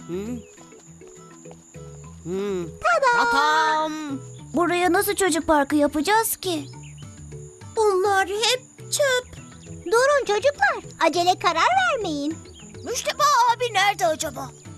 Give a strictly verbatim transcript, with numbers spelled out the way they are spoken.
Hmm. Hmm. Tatam. Buraya nasıl çocuk parkı yapacağız ki? Bunlar hep çöp. Durun çocuklar, acele karar vermeyin. Müşteba abi nerede acaba?